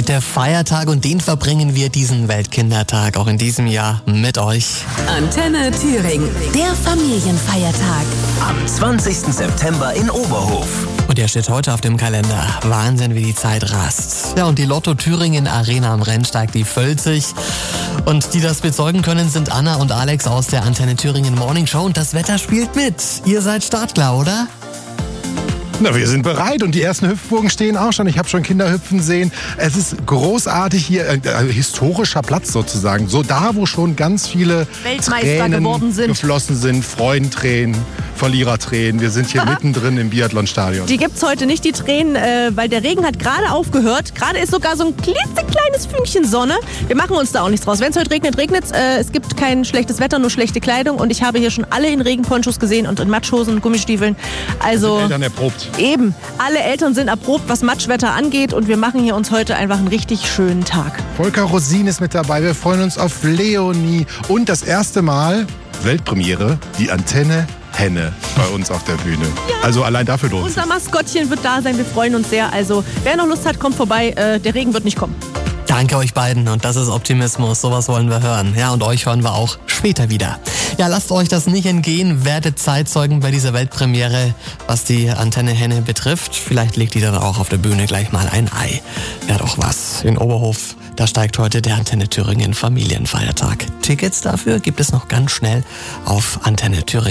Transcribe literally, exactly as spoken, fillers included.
Heute Feiertag und den verbringen wir diesen Weltkindertag auch in diesem Jahr mit euch. Antenne Thüringen, der Familienfeiertag. Am zwanzigsten September in Oberhof. Und der steht heute auf dem Kalender. Wahnsinn, wie die Zeit rast. Ja, und die Lotto Thüringen Arena am Rennsteig, die füllt sich. Und die das bezeugen können, sind Anna und Alex aus der Antenne Thüringen Morning Show. Und das Wetter spielt mit. Ihr seid startklar, oder? Na, wir sind bereit und die ersten Hüpfburgen stehen auch schon. Ich habe schon Kinder hüpfen sehen. Es ist großartig hier, äh, historischer Platz sozusagen. So da, wo schon ganz viele Weltmeister Tränen geworden sind. geflossen sind. Freudentränen, Verlierertränen. Wir sind hier mittendrin im Biathlonstadion. Die gibt's heute nicht, die Tränen, äh, weil der Regen hat gerade aufgehört. Gerade ist sogar so ein klitzekleines Fünkchen Sonne. Wir machen uns da auch nichts draus. Wenn es heute regnet, regnet äh, es. gibt kein schlechtes Wetter, nur schlechte Kleidung. Und ich habe hier schon alle in Regenponchos gesehen und in Matschhosen und Gummistiefeln. Also sind Eltern erprobt. Eben, alle Eltern sind erprobt, was Matschwetter angeht. Und wir machen hier uns heute einfach einen richtig schönen Tag. Volker Rosin ist mit dabei. Wir freuen uns auf Leonie. Und das erste Mal, Weltpremiere, die Antenne Henne bei uns auf der Bühne. Ja. Also allein dafür lohnt es. Unser Maskottchen wird da sein, wir freuen uns sehr. Also wer noch Lust hat, kommt vorbei. Äh, der Regen wird nicht kommen. Danke euch beiden und das ist Optimismus, sowas wollen wir hören. Ja, und euch hören wir auch später wieder. Ja, lasst euch das nicht entgehen, werdet Zeitzeugen bei dieser Weltpremiere, was die Antenne Henne betrifft. Vielleicht legt die dann auch auf der Bühne gleich mal ein Ei. Wäre doch was. In Oberhof, da steigt heute der Antenne Thüringen Familienfeiertag. Tickets dafür gibt es noch ganz schnell auf Antenne Thüringen.